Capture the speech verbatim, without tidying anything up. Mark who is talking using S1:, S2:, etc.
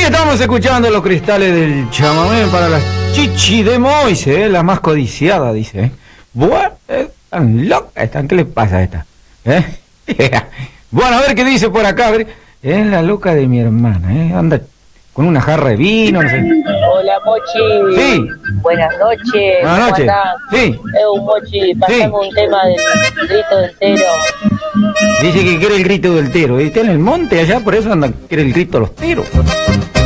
S1: estamos escuchando los cristales del chamamé para las chichi de Moise, ¿eh? La más codiciada, dice. ¿eh? Bueno, están locas, están, ¿qué les pasa a esta? ¿Eh? Bueno, a ver qué dice por acá. A ver. Es la loca de mi hermana, ¿eh? Anda con una jarra de vino, no sé.
S2: Hola, Mochi.
S1: Sí.
S2: Buenas noches.
S1: Buenas noches. Sí.
S2: Es un Mochi, pasame
S1: Sí.
S2: un tema del grito del tero.
S1: Dice que quiere el grito del tero. ¿Está en el monte allá? Por eso anda, quiere el grito de los teros.